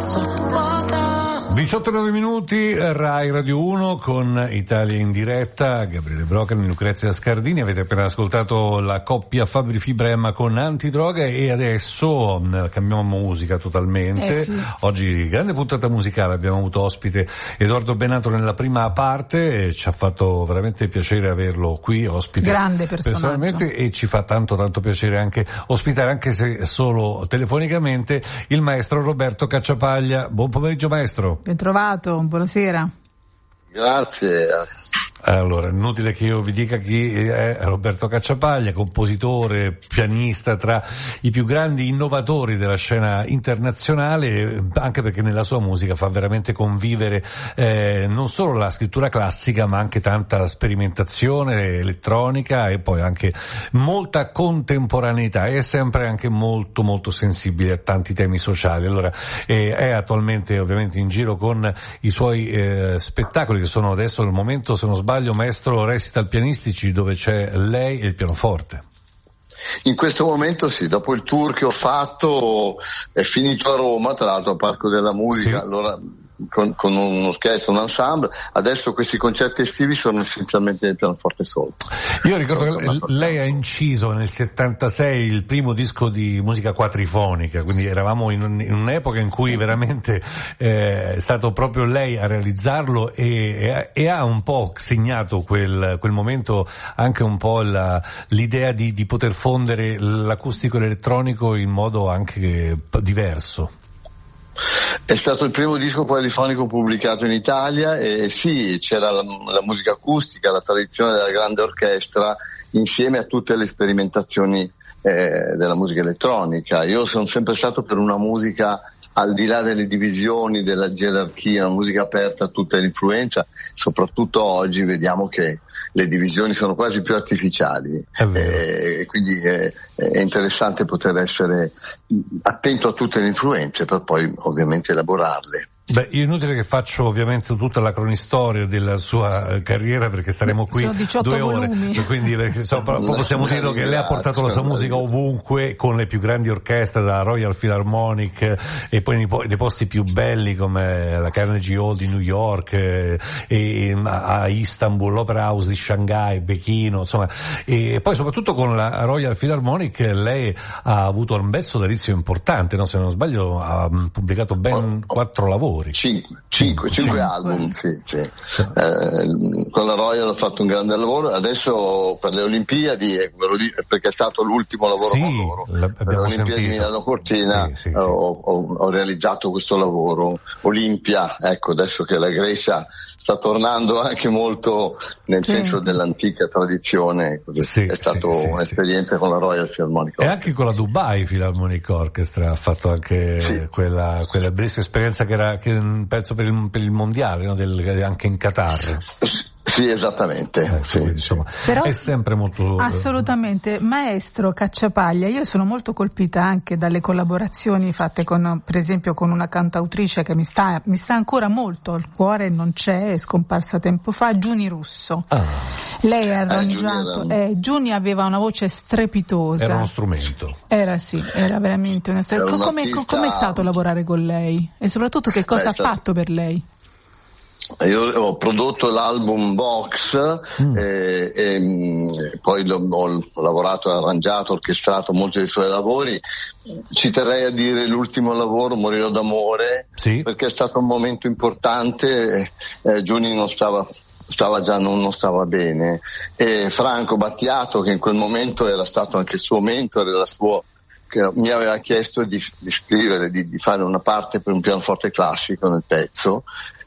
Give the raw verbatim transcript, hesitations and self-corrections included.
diciotto e nove minuti, Rai Radio uno con Italia in diretta, Gabriele Broccoli, Lucrezia Scardini. Avete appena ascoltato la coppia Fabri Fibrem con Antidroga e adesso mh, cambiamo musica totalmente. Eh sì. Oggi grande puntata musicale, abbiamo avuto ospite Edoardo Bennato nella prima parte e ci ha fatto veramente piacere averlo qui ospite. Grande personaggio. Personalmente, e ci fa tanto tanto piacere anche ospitare, anche se solo telefonicamente, il maestro Roberto Cacciapaglia. Buon pomeriggio maestro. Ben trovato, buonasera. Grazie. Allora, inutile che io vi dica chi è Roberto Cacciapaglia, compositore, pianista, tra i più grandi innovatori della scena internazionale, anche perché nella sua musica fa veramente convivere eh, non solo la scrittura classica, ma anche tanta sperimentazione elettronica e poi anche molta contemporaneità, e è sempre anche molto molto sensibile a tanti temi sociali. Allora, eh, è attualmente ovviamente in giro con i suoi eh, spettacoli, che sono adesso al momento, se non sbaglio, maestro, recital pianistici, dove c'è lei e il pianoforte. In questo momento sì, dopo il tour che ho fatto è finito a Roma, tra l'altro al Parco della Musica, sì. allora con, con un'orchestra, un ensemble. Adesso questi concerti estivi sono essenzialmente del pianoforte solo. Io ricordo che lei ha inciso nel settantasei il primo disco di musica quadrifonica, quindi eravamo in, un, in un'epoca in cui veramente eh, è stato proprio lei a realizzarlo e, e, e ha un po' segnato quel, quel momento anche un po' la, l'idea di, di poter fondere l'acustico e l'elettronico in modo anche diverso. È stato il primo disco quadrifonico pubblicato in Italia e sì, c'era la, la musica acustica, la tradizione della grande orchestra, insieme a tutte le sperimentazioni eh, della musica elettronica. Io sono sempre stato per una musica al di là delle divisioni, della gerarchia, una musica aperta a tutta l'influenza. Soprattutto oggi vediamo che le divisioni sono quasi più artificiali e eh, quindi è, è interessante poter essere attento a tutte le influenze per poi ovviamente elaborarle. Beh, io inutile che faccio ovviamente tutta la cronistoria della sua eh, carriera, perché staremo qui due ore, quindi perché, so, possiamo dirlo che lei ha portato la sua musica ovunque, con le più grandi orchestre, dalla Royal Philharmonic e poi nei, nei posti più belli come la Carnegie Hall di New York eh, e a Istanbul, l'Opera House di Shanghai, Pechino, insomma, e poi soprattutto con la Royal Philharmonic lei ha avuto un bel sodalizio importante, no? Se non sbaglio ha pubblicato ben quattro lavori. Cinque, cinque, cinque album, sì, sì. Eh, con la Royal ho fatto un grande lavoro. Adesso per le Olimpiadi, eh, ve lo dico, perché è stato l'ultimo lavoro sì, con loro, per le Olimpiadi sentito. di Milano Cortina sì, sì, sì. Ho, ho, ho realizzato questo lavoro. Olimpia, ecco, adesso che la Grecia sta tornando anche molto nel sì. senso dell'antica tradizione, così. Sì, è stato sì, un'esperienza sì. con la Royal Philharmonic Orchestra. E anche con la Dubai Philharmonic Orchestra ha fatto anche sì. quella, quella bellissima esperienza che era che penso per il, per il mondiale, no? Del, anche in Qatar. Sì, esattamente. Eh, sì, insomma, Però, è sempre molto... Assolutamente. Maestro Cacciapaglia, io sono molto colpita anche dalle collaborazioni fatte con, per esempio, con una cantautrice che mi sta, mi sta ancora molto al cuore, non c'è, è scomparsa tempo fa, Giuni Russo. Ah. Lei ha arrangiato, eh, eh, Giuni aveva una voce strepitosa. Era uno strumento. Era sì, era veramente una strepitosa. Come è stato lavorare con lei? E soprattutto che cosa Beh, ha stato... fatto per lei? Io ho prodotto l'album Box mm. e, e poi l'ho, ho lavorato, arrangiato, orchestrato molti dei suoi lavori. Ci terrei a dire l'ultimo lavoro, Morirò d'amore, sì. perché è stato un momento importante. eh, Giuni non stava stava già non, non stava bene, e Franco Battiato, che in quel momento era stato anche il suo mentore, la sua, che mi aveva chiesto di, di scrivere, di, di fare una parte per un pianoforte classico nel pezzo,